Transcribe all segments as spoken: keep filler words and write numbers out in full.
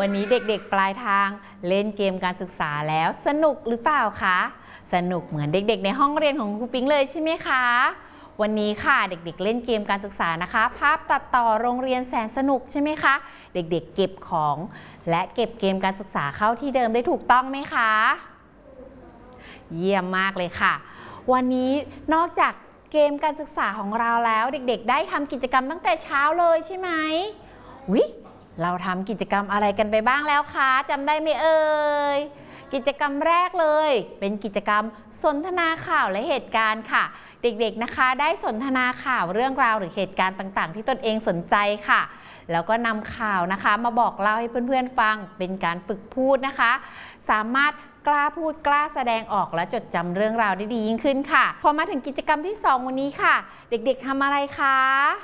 วันนี้เด็กๆปลายทางเล่นเกมการศึกษาแล้วสนุกหรือเปล่าคะสนุกเหมือนเด็กๆในห้องเรียนของครูปิ๊งเลยใช่ไหมคะวันนี้ค่ะเด็กๆเล่นเกมการศึกษานะคะภาพตัดต่อโรงเรียนแสนสนุกใช่ไหมคะเด็กๆเก็บของและเก็บเกมการศึกษาเข้าที่เดิมได้ถูกต้องไหมคะเยี่ยมมากเลยค่ะวันนี้นอกจากเกมการศึกษาของเราแล้วเด็กๆได้ทำกิจกรรมตั้งแต่เช้าเลยใช่ไหมวิเราทำกิจกรรมอะไรกันไปบ้างแล้วคะจำได้ไหมเอ่ยกิจกรรมแรกเลยเป็นกิจกรรมสนทนาข่าวและเหตุการณ์ค่ะเด็กๆนะคะได้สนทนาข่าวเรื่องราวหรือเหตุการณ์ต่างๆที่ตนเองสนใจค่ะแล้วก็นำข่าวนะคะมาบอกเล่าให้เพื่อนๆฟังเป็นการฝึกพูดนะคะสามารถกล้าพูดกล้าแสดงออกและจดจำเรื่องราวได้ดียิ่งขึ้นค่ะพอมาถึงกิจกรรมที่สองวันนี้ค่ะเด็กๆทำอะไรคะ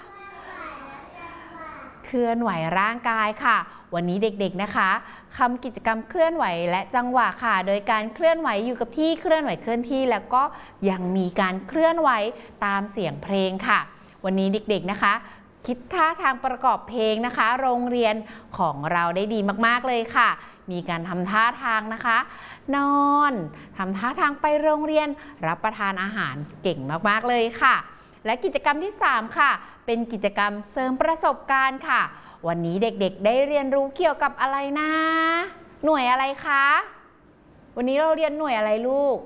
เคลื่อนไหวร่างกายค่ะวันนี้เด็กๆนะคะทำกิจกรรมเคลื่อนไหวและจังหวะค่ะโดยการเคลื่อนไหวอยู่กับที่เคลื่อนไหวเคลื่อนที่แล้วก็ยังมีการเคลื่อนไหวตามเสียงเพลงค่ะวันนี้เด็กๆนะคะคิดท่าทางประกอบเพลงนะคะโรงเรียนของเราได้ดีมากๆเลยค่ะมีการทำท่าทางนะคะนอนทำท่าทางไปโรงเรียนรับประทานอาหารเก่งมากๆเลยค่ะและกิจกรรมที่สามค่ะเป็นกิจกรรมเสริมประสบการณ์ค่ะวันนี้เด็กๆได้เรียนรู้เกี่ยวกับอะไรนะหน่วยอะไรคะวันนี้เราเรียนหน่วยอะไรลูก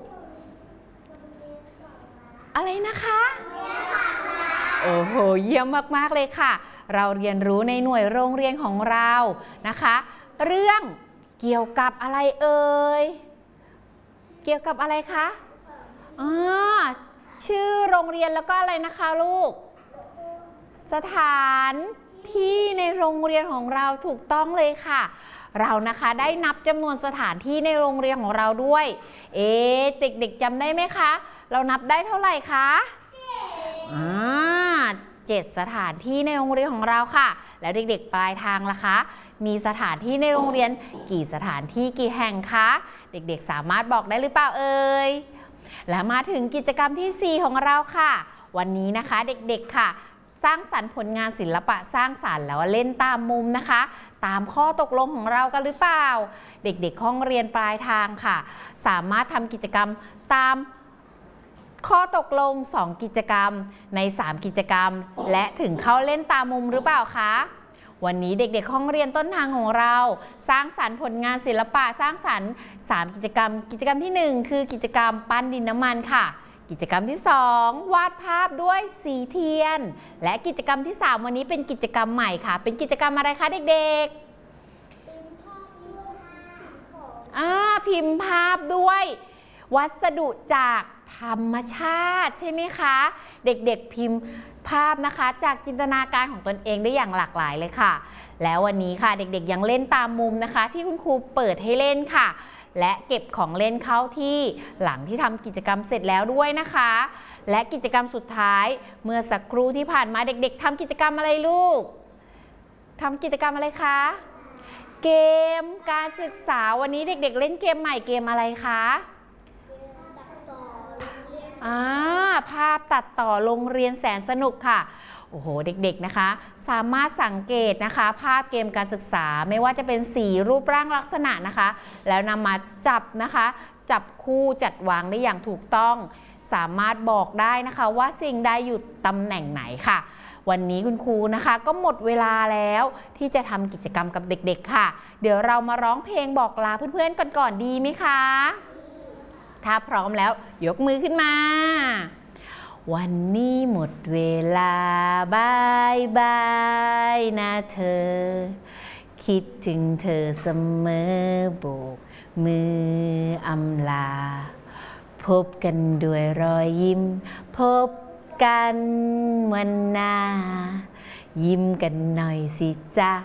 อะไรนะคะโอ้โหเยี่ยมมากๆเลยค่ะเราเรียนรู้ในหน่วยโรงเรียนของเรานะคะเรื่องเกี่ยวกับอะไรเอ่ยเกี่ยวกับอะไรคะอ๋อชื่อโรงเรียนแล้วก็อะไรนะคะลูกสถานที่ในโรงเรียนของเราถูกต้องเลยค่ะเรานะคะได้นับจำนวนสถานที่ในโรงเรียนของเราด้วยเอ๊ะเด็กๆจำได้ไหมคะเรานับได้เท่าไหร่คะอ่าเจ็ดสถานที่ในโรงเรียนของเราค่ะแล้วเด็กๆปลายทางล่ะคะมีสถานที่ในโรงเรียนกี่สถานที่กี่แห่งคะเด็กๆสามารถบอกได้หรือเปล่าเอ่ยและมาถึงกิจกรรมที่สี่ของเราค่ะวันนี้นะคะเด็กๆค่ะสร้างสรรค์ผลงานศิลปะสร้างสรรค์แล้วเล่นตามมุมนะคะตามข้อตกลงของเรากันหรือเปล่าเด็กๆห้องเรียนปลายทางค่ะสามารถทำกิจกรรมตามข้อตกลงสองกิจกรรมในสามกิจกรรมและถึงเข้าเล่นตามมุมหรือเปล่าคะวันนี้เด็กๆห้องเรียนต้นทางของเราสร้างสรรค์ผลงานศิลปะสร้างสรรค์สามกิจกรรมกิจกรรมที่หนึ่งคือกิจกรรมปั้นดินน้ำมันค่ะกิจกรรมที่สองวาดภาพด้วยสีเทียนและกิจกรรมที่สามวันนี้เป็นกิจกรรมใหม่ค่ะเป็นกิจกรรมอะไรคะเด็กๆพิมพ์ภาพด้วยอ่าพิมพ์ภาพด้วยวัสดุจากธรรมชาติใช่ไหมคะเด็กๆพิมพ์ภาพนะคะจากจินตนาการของตนเองได้อย่างหลากหลายเลยค่ะแล้ววันนี้ค่ะเด็กๆยังเล่นตามมุมนะคะที่คุณครูเปิดให้เล่นค่ะและเก็บของเล่นเข้าที่หลังที่ทำกิจกรรมเสร็จแล้วด้วยนะคะและกิจกรรมสุดท้ายเมื่อสักครู่ที่ผ่านมาเด็กๆทำกิจกรรมอะไรลูกทำกิจกรรมอะไรคะเกมการศึกษาวันนี้เด็กๆเล่นเกมใหม่เกมอะไรคะอ่าภาพตัดต่อโรงเรียนแสนสนุกค่ะโอ้โหเด็กๆนะคะสามารถสังเกตนะคะภาพเกมการศึกษาไม่ว่าจะเป็นสีรูปร่างลักษณะนะคะแล้วนำมาจับนะคะจับคู่จัดวางได้อย่างถูกต้องสามารถบอกได้นะคะว่าสิ่งใดอยู่ตำแหน่งไหนค่ะวันนี้คุณครูนะคะก็หมดเวลาแล้วที่จะทำกิจกรรมกับเด็กๆค่ะเดี๋ยวเรามาร้องเพลงบอกลาเพื่อนๆกันก่อนดีไหมคะถ้าพร้อมแล้วยกมือขึ้นมาวันนี้หมดเวลาบายบายนะเธอคิดถึงเธอเสมอโบกมืออำลาพบกันด้วยรอยยิ้มพบกันวันหน้ายิ้มกันหน่อยสิจ๊ะ